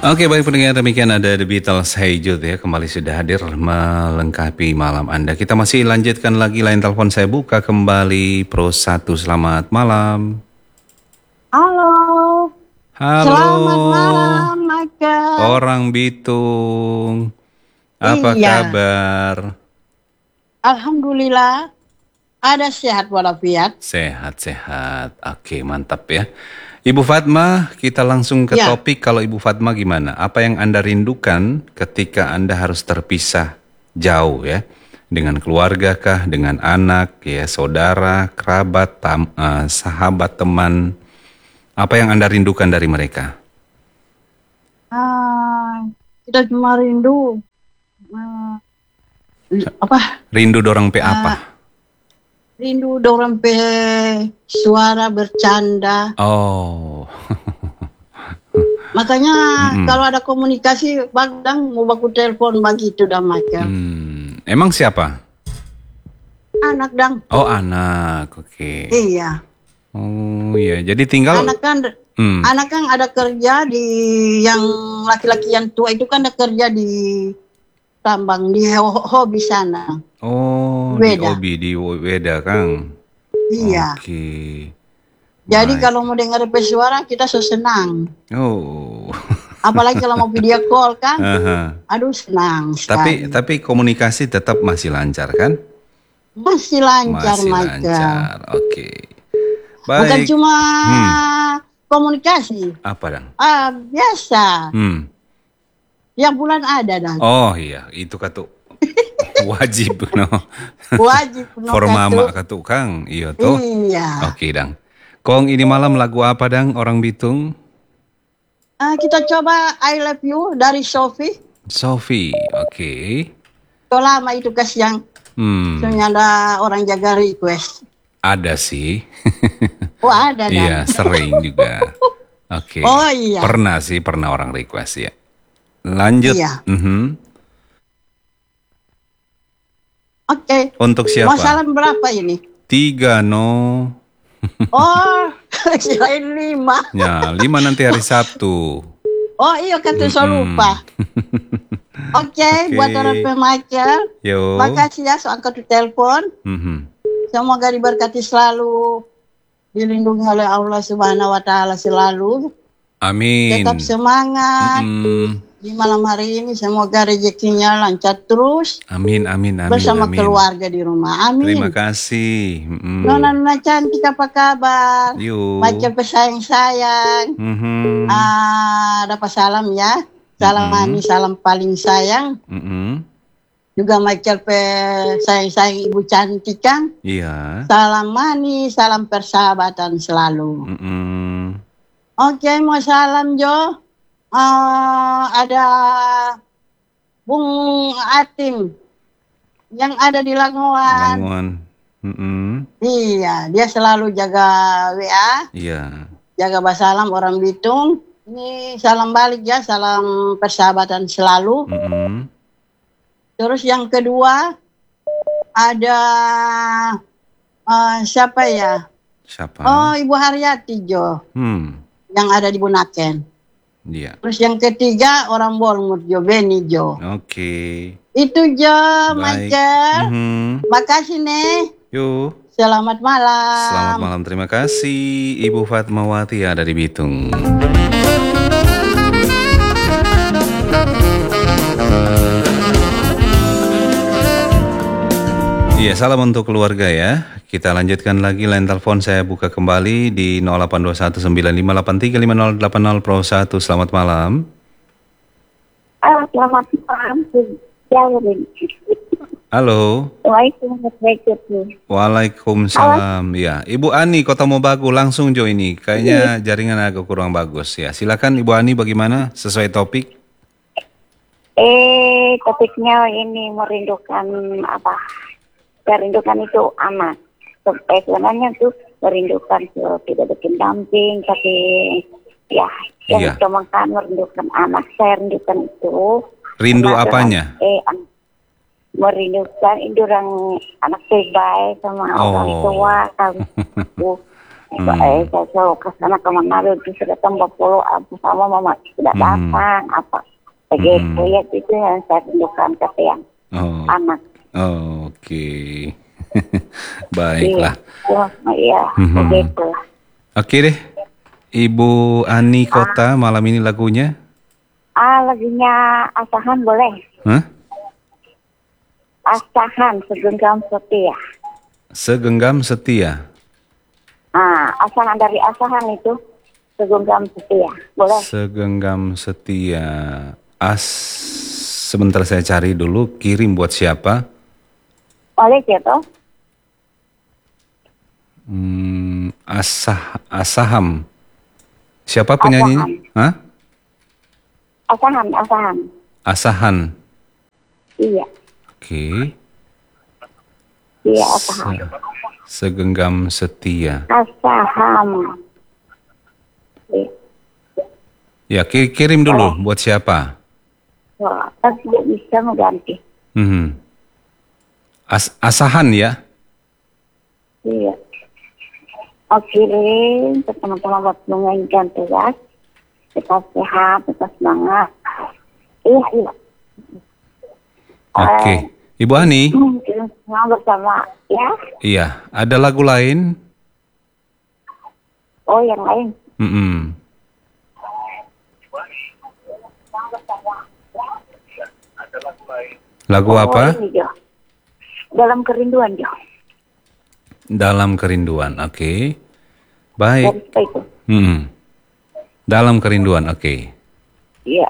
Oke, baik pendengar, demikian ada The Beatles, Hey Jude ya, kembali sudah hadir melengkapi malam Anda. Kita masih lanjutkan lagi, lain telepon saya buka kembali Pro 1, selamat malam. Halo. Halo. Selamat malam, Michael. Orang Bitung. Apa kabar? Alhamdulillah. Ada sehat walafiat. Sehat-sehat. Oke, mantap ya. Ibu Fatma, kita langsung ke topik. Kalau Ibu Fatma gimana? Apa yang Anda rindukan ketika Anda harus terpisah jauh ya? Dengan keluarga kah? Dengan anak, ya, saudara, kerabat, sahabat, teman. Apa yang Anda rindukan dari mereka? Kita cuma rindu. Rindu dorang pe apa? Rindu dorang pe suara bercanda. Oh. Makanya kalau ada komunikasi, Bagdang mau baku telepon begitu dah macam. Emang siapa? Anak dang. Oh, anak. Oke. Iya. Oh iya, jadi tinggal. Anak kan ada kerja di yang laki-laki yang tua itu kan ada kerja di tambang di hobi sana. Oh, Weda. di Weda, Kang. Iya. Oke. Jadi kalau mau dengar suara kita senang. Oh. Apalagi kalau mau video call kan. Aduh, senang sekali. Tapi komunikasi tetap masih lancar kan? Masih lancar, masih lancar. Oke. Baik. Bukan cuma komunikasi. Apa dong? Biasa. Yang bulan ada dah. Oh iya, itu katu. Wajib no. Wajib no. Formama katu Kang, iya tuh. Iya. Oke dang. Kong ini malam lagu apa dang orang Bitung? Kita coba I Love You dari Sophie. Sophie, oke. Kalau lama itu yang soalnya ada orang jaga request. Ada sih. Oh ada dang. Iya sering juga. Oke. Oh iya. Pernah orang request ya. Lanjut. Iya. Oke. Untuk siapa? Mau salam berapa ini? 3 no. Oh, kirain 5. Ya, 5 nanti hari Sabtu. Oh iya, kata saya lupa. Oke, buat orang Michael. Yo. Makasih ya angkat telepon. Semoga diberkati selalu, dilindungi oleh Allah Subhanahu wa taala selalu. Amin. Tetap semangat. Di malam hari ini semoga rezekinya lancar terus. Amin. Bersama keluarga di rumah. Amin. Terima kasih. Nona cantik apa kabar? Macam pesayang-sayang. Dapat salam ya. Salam manis, salam paling sayang. Juga Michael sayang-sayang ibu cantik kan? Iya. Salam manis, salam persahabatan selalu. Oke, mau salam Jo. Ada Bung Atim yang ada di Langoan. Iya, dia selalu jaga WA. Iya. Jaga basalam orang Bitung. Ini salam balik ya, salam persahabatan selalu. Terus yang kedua ada siapa ya? Siapa? Oh, Ibu Haryati Jo. Yang ada di Bunaken. Iya. Terus yang ketiga orang Bournemouth Jo, Beni Jo. Oke. Itu Jo, Michael. Makasih nih. Yuk. Selamat malam. Selamat malam, terima kasih Ibu Fatmawati yang ada di Bitung. Iya, salam untuk keluarga ya. Kita lanjutkan lagi, line telepon saya buka kembali di 082195835080 Pro 1. Selamat malam. Selamat malam. Halo. Waalaikumsalam. Ya, Ibu Ani Kota Mobagu langsung Jo ini. Kayaknya jaringan agak kurang bagus ya. Silakan Ibu Ani, bagaimana sesuai topik? Topiknya ini merindukan apa? Merindukan itu anak. Sebenarnya tuh merindukan tidak ada pendamping, tapi ya yang cuma kan merindukan anak. Saya rindukan itu. Rindu apanya? Merindukan orang anak baik sama orang tua, Saya selalu ke sana ke Manado, terus datang Bapolo, apa sama mama tidak datang, apa begitu ya, itu yang saya tunjukkan ke yang anak. Oke. Baiklah. Iya, begitu. Oke deh, Ibu Ani Kota, malam ini lagunya? Lagunya Asahan boleh? Asahan, Segenggam Setia. Segenggam Setia. Asahan dari Asahan itu Segenggam Setia, boleh? Segenggam Setia. Sebentar saya cari dulu, kirim buat siapa? Boleh gitu? Asaham. Siapa penyanyinya? Asahan. Iya. Oke. Iya, Asahan. Segenggam Setia. Asahan. Ya, kirim dulu buat siapa? Saya tidak bisa mengganti. Asahan ya? Iya. Kirim ke teman-teman buat mengainkan tugas. Tetap sehat, tetap semangat. Iya. Oke. Ibu Ani? Kirim semua bersama, ya? Iya. Ada lagu lain? Oh, yang lain? Lagu apa? Ini, Jo. Dalam Kerinduan, Jo. Dalam Kerinduan, oke. Baik. Itu. Dalam Kerinduan, oke. Iya.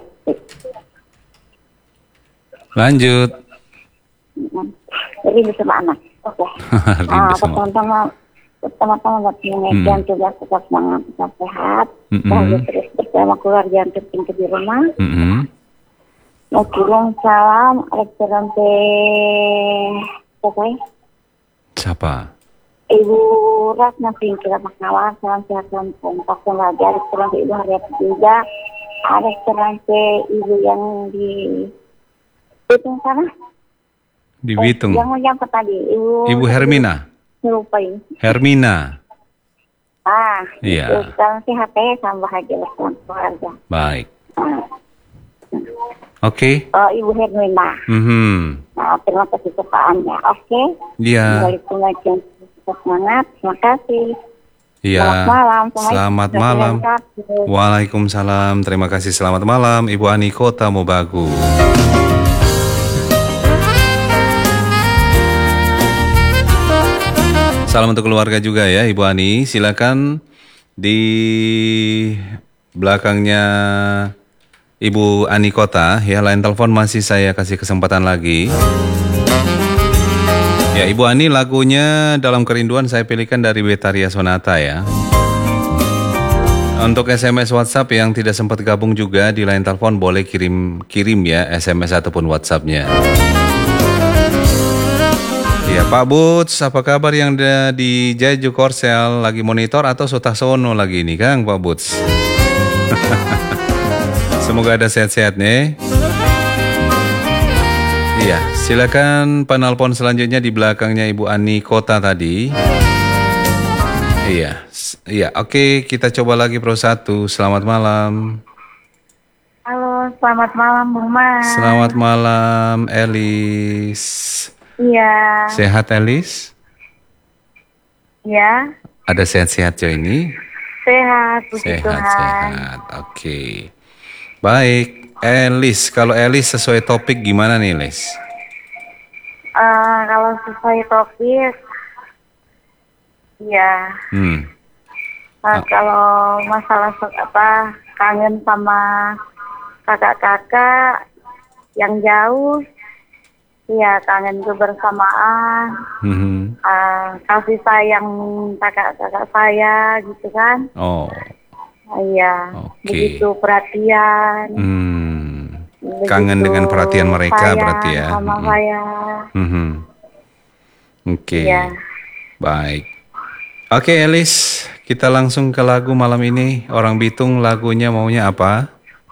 Lanjut. Rindu sama anak. Oke. Pertama-tama buat mengajar tugas, tetap semangat, tetap sehat. Bahagia terus bersama keluarga yang tercinta di rumah. Mau kirim salam, Alexerante. Siapa? Ibu Ratna Singkira Maknawan, salam sehat dan kompak dan bahagia. Alexerante Ibu Haryati juga. Alexerante Ibu yang di Bitung sana. Di Bitung. Yang mau nyampe tadi, Ibu Hermina. Lupain. Hermina. Iya. Salam sehat ya, sama bahagia bersama keluarga. Baik. Oke. Ibu Hermina. Terima kasih kepaannya. Oke. Iya. Balik pengajian semangat. Terima kasih. Iya. Selamat malam. Selamat malam. Waalaikumsalam. Terima kasih. Selamat malam, Ibu Ani Kota Mobagu. Salam untuk keluarga juga ya, Ibu Ani. Silakan di belakangnya Ibu Ani Kota, ya, lain telepon masih saya kasih kesempatan lagi. Ya, Ibu Ani, lagunya Dalam Kerinduan saya pilihkan dari Betaria Sonata ya. Untuk SMS WhatsApp yang tidak sempat gabung juga di lain telepon boleh kirim ya SMS ataupun WhatsApp-nya. Ya, Pak Buts, apa kabar yang ada di Jeju Korsel? Lagi monitor atau Sutasono lagi ini, Kang, Pak Buts? Semoga ada sehat-sehat nih. Iya, silakan penelpon selanjutnya di belakangnya Ibu Ani Kota tadi. Iya, oke, kita coba lagi Pro 1. Selamat malam. Halo, selamat malam, Bu Mas. Selamat malam, Elis. Iya. Sehat, Elis? Iya. Ada sehat-sehat jo ini? Sehat, puji Tuhan. Sehat. Oke. Baik, Elis. Kalau Elis sesuai topik gimana nih, Elis? Kalau sesuai topik, ya. Kalau masalah kangen sama kakak-kakak yang jauh. Iya, kangen kebersamaan, kasih sayang kakak-kakak saya gitu kan. Oh. Iya, begitu perhatian. Begitu kangen dengan perhatian mereka berarti ya. Sama saya. Oke. Iya. Baik. Oke, Elis, kita langsung ke lagu malam ini. Orang Bitung lagunya maunya apa?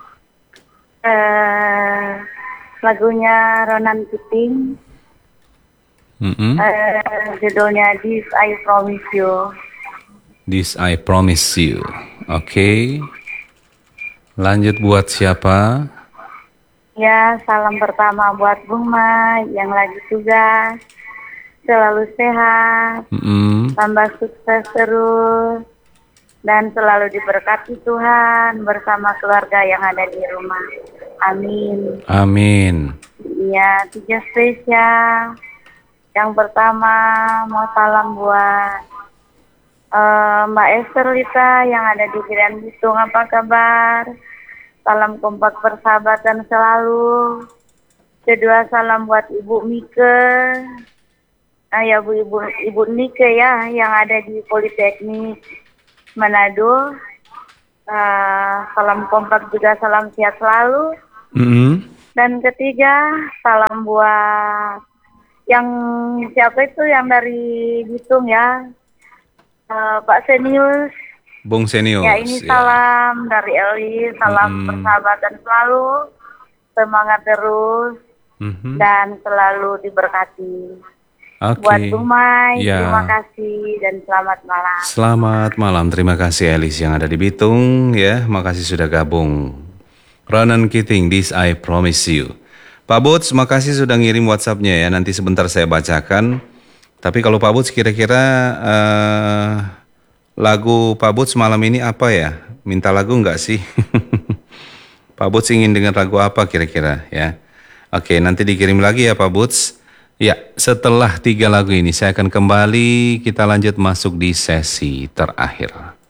Lagunya Ronan Keating, judulnya This I Promise You. This I promise you. Oke. Lanjut buat siapa? Ya, salam pertama buat Bung Mai yang lagi tugas. Selalu sehat, tambah sukses terus, dan selalu diberkati Tuhan bersama keluarga yang ada di rumah. Amin. Amin. Ya, 3 spesial. Yang pertama mau salam buat Mbak Esther Lita yang ada di Pilihan Bitung. Apa kabar? Salam kompak persahabatan selalu. Kedua, salam buat Ibu Mike. Ya, Ibu Nike ya yang ada di Politeknik Manado. Salam kompak juga, salam sehat selalu. Dan ketiga, salam buat yang siapa itu yang dari Bitung ya, Pak Senius. Bung Senius. Ya, ini salam dari Eli, salam persahabatan selalu, semangat terus, dan selalu diberkati. Buat Bung Mai, terima kasih dan selamat malam. Selamat malam, terima kasih Elis yang ada di Bitung ya, makasih sudah gabung. Ronan Keating, This I Promise You. Pak Buts, makasih sudah ngirim WhatsApp-nya ya, nanti sebentar saya bacakan. Tapi kalau Pak Buts kira-kira lagu Pak Buts malam ini apa ya? Minta lagu nggak sih? Pak Buts ingin dengar lagu apa kira-kira ya? Oke, nanti dikirim lagi ya Pak Buts. Ya, setelah 3 lagu ini saya akan kembali, kita lanjut masuk di sesi terakhir.